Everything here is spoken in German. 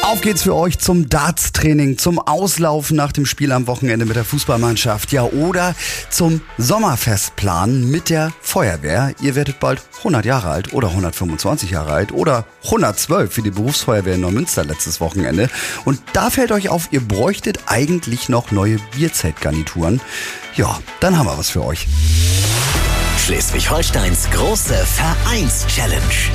Auf geht's für euch zum Darts-Training, zum Auslaufen nach dem Spiel am Wochenende mit der Fußballmannschaft, ja, oder zum Sommerfestplanen mit der Feuerwehr. Ihr werdet bald 100 Jahre alt oder 125 Jahre alt oder 112 für die Berufsfeuerwehr in Neumünster letztes Wochenende. Und da fällt euch auf, ihr bräuchtet eigentlich noch neue Bierzeltgarnituren. Ja, dann haben wir was für euch. Schleswig-Holsteins große Vereins-Challenge.